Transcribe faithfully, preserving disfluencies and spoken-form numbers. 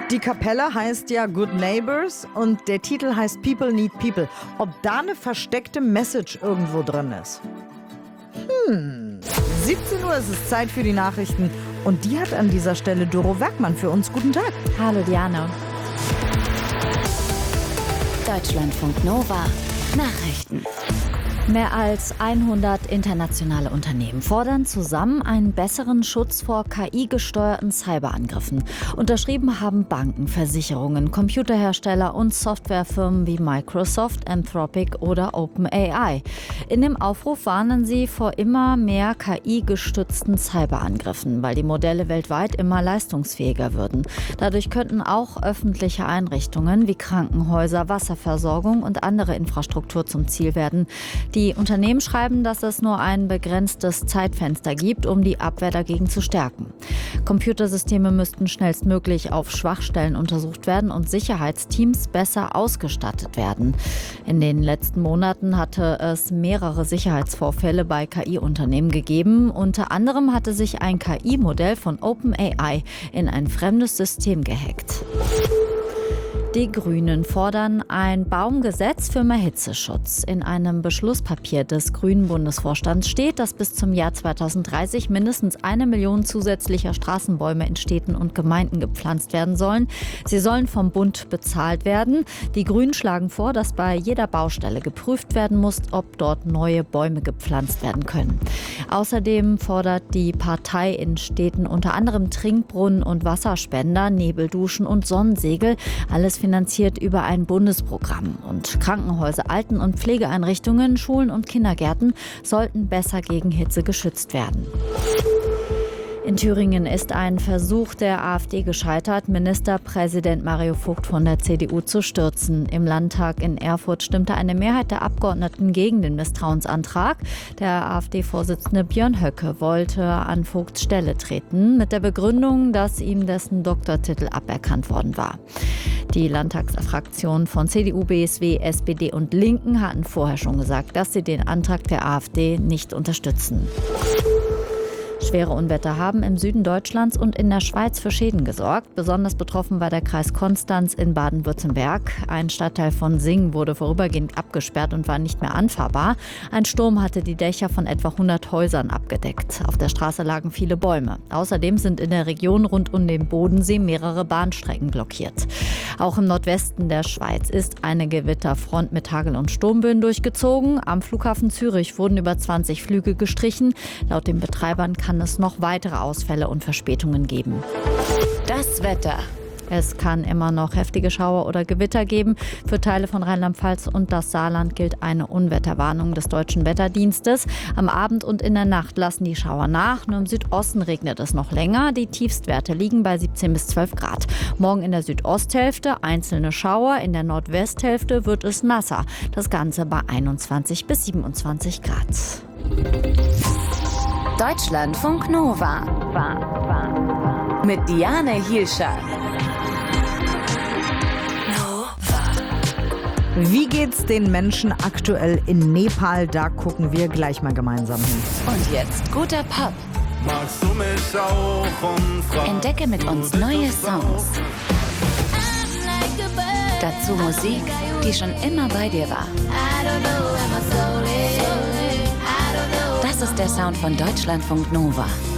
Die Kapelle heißt ja Good Neighbors und der Titel heißt People Need People. Ob da eine versteckte Message irgendwo drin ist? Hm. siebzehn Uhr ist es Zeit für die Nachrichten. Und die hat an dieser Stelle Doro Werkmann für uns. Guten Tag. Hallo Diana. Deutschlandfunk Nova Nachrichten. Mehr als hundert internationale Unternehmen fordern zusammen einen besseren Schutz vor K I-gesteuerten Cyberangriffen. Unterschrieben haben Banken, Versicherungen, Computerhersteller und Softwarefirmen wie Microsoft, Anthropic oder OpenAI. In dem Aufruf warnen sie vor immer mehr K I-gestützten Cyberangriffen, weil die Modelle weltweit immer leistungsfähiger würden. Dadurch könnten auch öffentliche Einrichtungen wie Krankenhäuser, Wasserversorgung und andere Infrastruktur zum Ziel werden. Die Unternehmen schreiben, dass es nur ein begrenztes Zeitfenster gibt, um die Abwehr dagegen zu stärken. Computersysteme müssten schnellstmöglich auf Schwachstellen untersucht werden und Sicherheitsteams besser ausgestattet werden. In den letzten Monaten hatte es mehrere Sicherheitsvorfälle bei K I-Unternehmen gegeben. Unter anderem hatte sich ein K I-Modell von OpenAI in ein fremdes System gehackt. Die Grünen fordern ein Baumgesetz für mehr Hitzeschutz. In einem Beschlusspapier des Grünen Bundesvorstands steht, dass bis zum Jahr zweitausenddreißig mindestens eine Million zusätzlicher Straßenbäume in Städten und Gemeinden gepflanzt werden sollen. Sie sollen vom Bund bezahlt werden. Die Grünen schlagen vor, dass bei jeder Baustelle geprüft werden muss, ob dort neue Bäume gepflanzt werden können. Außerdem fordert die Partei in Städten unter anderem Trinkbrunnen und Wasserspender, Nebelduschen und Sonnensegel. Alles finanziert über ein Bundesprogramm. Und Krankenhäuser, Alten- und Pflegeeinrichtungen, Schulen und Kindergärten sollten besser gegen Hitze geschützt werden. In Thüringen ist ein Versuch der AfD gescheitert, Ministerpräsident Mario Vogt von der C D U zu stürzen. Im Landtag in Erfurt stimmte eine Mehrheit der Abgeordneten gegen den Misstrauensantrag. Der AfD-Vorsitzende Björn Höcke wollte an Vogts Stelle treten, mit der Begründung, dass ihm dessen Doktortitel aberkannt worden war. Die Landtagsfraktionen von C D U, B S W, S P D und Linken hatten vorher schon gesagt, dass sie den Antrag der AfD nicht unterstützen. Schwere Unwetter haben im Süden Deutschlands und in der Schweiz für Schäden gesorgt. Besonders betroffen war der Kreis Konstanz in Baden-Württemberg. Ein Stadtteil von Sing wurde vorübergehend abgesperrt und war nicht mehr anfahrbar. Ein Sturm hatte die Dächer von etwa hundert Häusern abgedeckt. Auf der Straße lagen viele Bäume. Außerdem sind in der Region rund um den Bodensee mehrere Bahnstrecken blockiert. Auch im Nordwesten der Schweiz ist eine Gewitterfront mit Hagel- und Sturmböen durchgezogen. Am Flughafen Zürich wurden über zwanzig Flüge gestrichen. Laut den Betreibern kann es noch weitere Ausfälle und Verspätungen geben. Das Wetter. Es kann immer noch heftige Schauer oder Gewitter geben. Für Teile von Rheinland-Pfalz und das Saarland gilt eine Unwetterwarnung des Deutschen Wetterdienstes. Am Abend und in der Nacht lassen die Schauer nach. Nur im Südosten regnet es noch länger. Die Tiefstwerte liegen bei siebzehn bis zwölf Grad. Morgen in der Südosthälfte einzelne Schauer. In der Nordwesthälfte wird es nasser. Das Ganze bei einundzwanzig bis siebenundzwanzig Grad. Deutschlandfunk Nova. Mit Diane Hielscher. Wie geht's den Menschen aktuell in Nepal? Da gucken wir gleich mal gemeinsam hin. Und jetzt guter Pop. Magst du mich auch umfragen? Entdecke mit uns neue Songs. Dazu Musik, die schon immer bei dir war. Das ist der Sound von Deutschlandfunk Nova.